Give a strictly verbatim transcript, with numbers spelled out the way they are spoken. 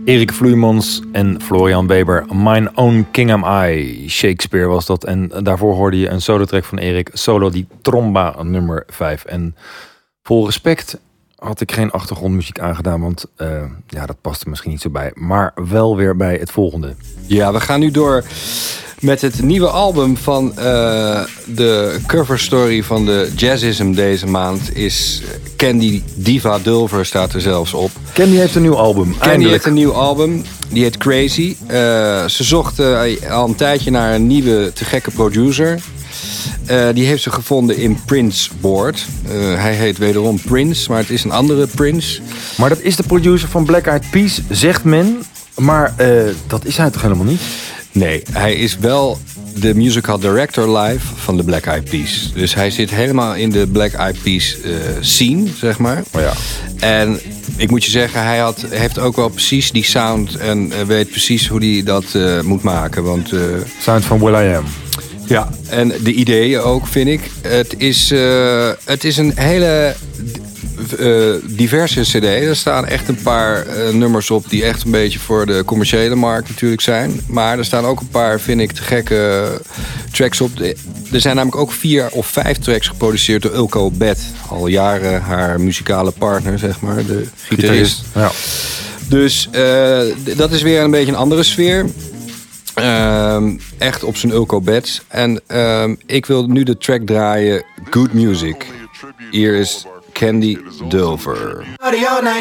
Erik Vloeimans en Florian Weber. Mine Own King Am I. Shakespeare was dat. En daarvoor hoorde je een solotrack van Erik. Solo die Tromba nummer vijf. En vol respect had ik geen achtergrondmuziek aangedaan. Want uh, ja, dat past er misschien niet zo bij. Maar wel weer bij het volgende. Ja, we gaan nu door met het nieuwe album van uh, de cover story van de Jazzism deze maand is Candy Diva Dulver staat er zelfs op. Candy heeft een nieuw album. Candy eindelijk. heeft een nieuw album. Die heet Crazy. Uh, ze zocht uh, al een tijdje naar een nieuwe te gekke producer. Uh, die heeft ze gevonden in Prince Board. Uh, hij heet wederom Prince, maar het is een andere Prince. Maar dat is de producer van Black Eyed Peas, zegt men. Maar uh, dat is hij toch helemaal niet? Nee, hij is wel de musical director live van de Black Eyed Peas. Dus hij zit helemaal in de Black Eyed Peas uh, scene, zeg maar. Oh ja. En ik moet je zeggen, hij had, heeft ook wel precies die sound en uh, weet precies hoe hij dat uh, moet maken. Want, uh, sound van Will I Am. Ja, en de ideeën ook, vind ik. Het is, uh, het is een hele uh, diverse cd. Er staan echt een paar uh, nummers op die echt een beetje voor de commerciële markt natuurlijk zijn. Maar er staan ook een paar, vind ik, te gekke tracks op. Er zijn namelijk ook vier of vijf tracks geproduceerd door Ulko Bed. Al jaren haar muzikale partner, zeg maar, de gitarist. Ja. Dus uh, dat is weer een beetje een andere sfeer. Um, echt op zijn Ulko Beds. En um, ik wil nu de track draaien Good Music. Hier is Candy Dulver.